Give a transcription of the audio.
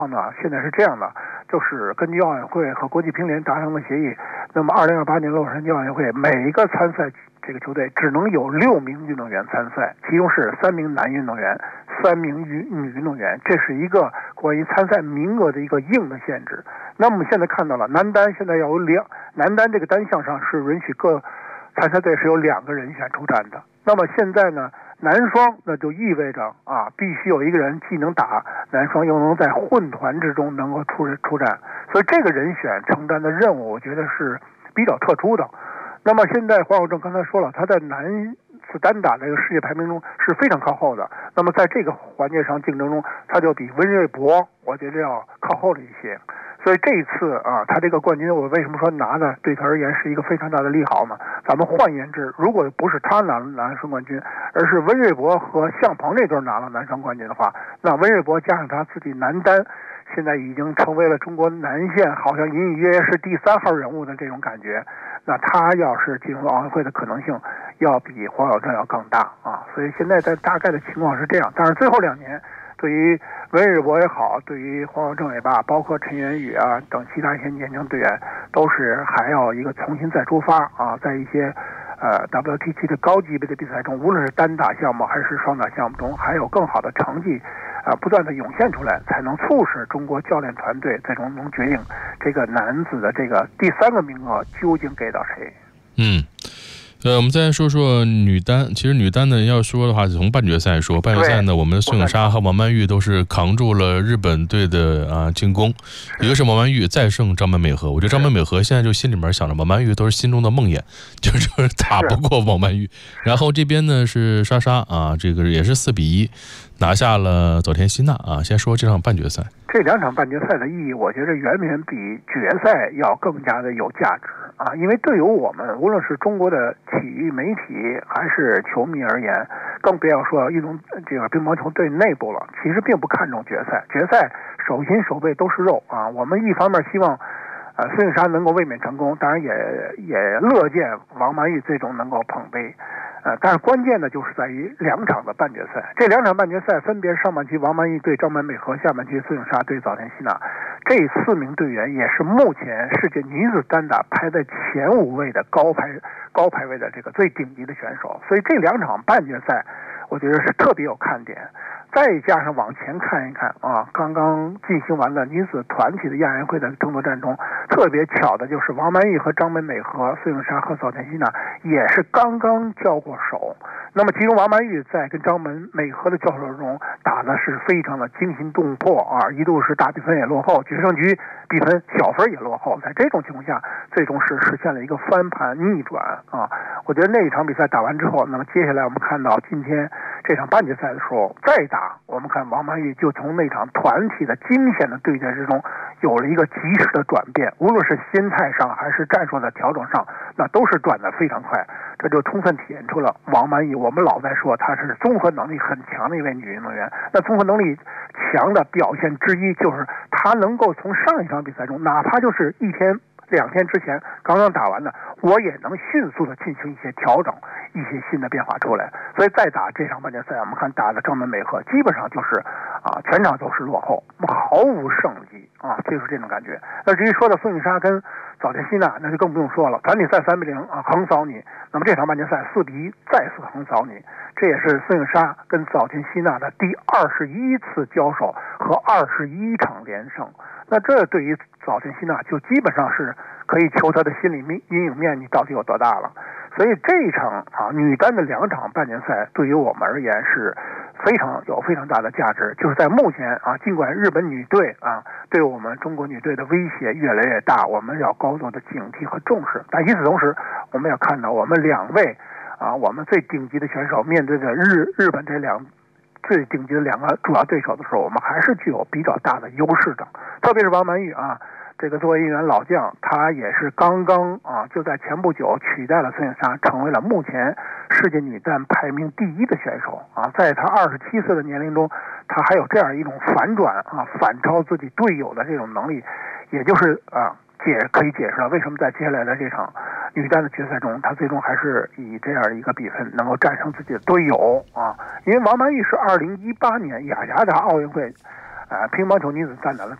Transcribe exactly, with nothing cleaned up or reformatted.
呢，现在是这样的，就是根据奥运会和国际乒联达成的协议，那么二零二八年洛杉矶奥运会每一个参赛这个球队只能有六名运动员参赛，其中是三名男运动员，三名女女运动员，这是一个关于参赛名额的一个硬的限制。那么我们现在看到了，男单现在要有两，男单这个单项上是允许各参赛队是有两个人选出战的。那么现在呢？男双那就意味着啊，必须有一个人既能打男双，又能在混团之中能够出出战，所以这个人选承担的任务，我觉得是比较特殊的。那么现在黄晓正刚才说了，他在男子单打这个世界排名中是非常靠后的。那么在这个环节上竞争中，他就比温瑞博，我觉得要靠后了一些。所以这一次啊，他这个冠军，我为什么说拿的对他而言是一个非常大的利好呢？咱们换言之，如果不是他拿了男双冠军，而是温瑞博和向鹏这对拿了男双冠军的话，那温瑞博加上他自己男单，现在已经成为了中国男线好像隐隐约约是第三号人物的这种感觉。那他要是进入奥运会的可能性，要比黄晓正要更大啊。所以现在在大概的情况是这样，但是最后两年，对于温瑞博也好，对于黄晓正也罢，包括陈元宇啊等其他一些年轻队员，都是还要一个重新再出发啊，在一些呃 W T C 的高级别的比赛中，无论是单打项目还是双打项目中，还有更好的成绩啊、呃、不断的涌现出来，才能促使中国教练团队最终能决定这个男子的这个第三个名额究竟给到谁。 嗯。呃，我们再说说女单。其实女单呢，要说的话，从半决赛说，半决赛呢，我们的孙颖莎和王曼玉都是扛住了日本队的啊进攻。一个是王曼玉再胜张本美和，我觉得张本美和现在就心里面想着王曼玉都是心中的梦魇，就是打不过王曼玉。然后这边呢是莎莎啊，这个也是四比一拿下了早田希娜啊。先说这场半决赛。 这两场半决赛的意义，我觉得远远比决赛要更加的有价值啊！因为对于我们，无论是中国的体育媒体还是球迷而言，更不要说运动这个乒乓球队内部了，其实并不看重决赛。决赛手心手背都是肉啊！我们一方面希望，呃，孙颖莎能够卫冕成功，当然也也乐见王曼玉最终能够捧杯。呃，但是关键的就是在于两场的半决赛，这两场半决赛分别上半区王曼玉对张本美和，下半区孙颖莎对早田希娜，这四名队员也是目前世界女子单打排在前五位的高排高排位的这个最顶级的选手，所以这两场半决赛，我觉得是特别有看点。再加上往前看一看啊，刚刚进行完的女子团体的亚运会的争夺战中，特别巧的就是王曼玉和张本美和、孙颖莎和早田希娜也是刚刚交过手。那么其中王曼玉在跟张本美和的交手中打的是非常的惊心动魄啊，一度是大比分也落后，决胜局比分小分也落后，在这种情况下，最终是实现了一个翻盘逆转啊。我觉得那一场比赛打完之后，那么接下来我们看到今天这场半决赛的时候再打，我们看王曼玉就从那场团体的惊险的对决之中有了一个及时的转变，无论是心态上还是战术的调整上，那都是转得非常快，这就充分体现出了王曼玉，我们老在说她是综合能力很强的一位女运动员，那综合能力强的表现之一就是她能够从上一场比赛中，哪怕就是一天两天之前刚刚打完的，我也能迅速的进行一些调整，一些新的变化出来。所以再打这场半决赛，我们看打的张本美和基本上就是啊全场都是落后，毫无胜机啊，就是这种感觉。那至于说到孙颖莎跟早田希娜，那就更不用说了，团体赛三比零啊横扫你，那么这场半决赛四比一再次横扫你，这也是孙颖莎跟早田希娜的第二十一次交手和二十一场连胜。那这对于早田希娜就基本上是可以求她的心理阴影面积到底有多大了。所以这一场啊女单的两场半决赛对于我们而言是非常有非常大的价值，就是在目前啊，尽管日本女队啊对我们中国女队的威胁越来越大，我们要高度的警惕和重视，但与此同时，我们要看到我们两位啊我们最顶级的选手面对着日日本这两最顶级的两个主要对手的时候，我们还是具有比较大的优势的。特别是王曼玉啊，这个作为一员老将，他也是刚刚啊就在前不久取代了孙颖莎，成为了目前世界女单排名第一的选手啊。在他二十七岁的年龄中，他还有这样一种反转啊，反超自己队友的这种能力，也就是啊解可以解释了为什么在接下来的这场女单的决赛中，他最终还是以这样一个比分能够战胜自己的队友啊。因为王曼玉是二零一八年雅加达奥运会啊，乒乓球女子站到了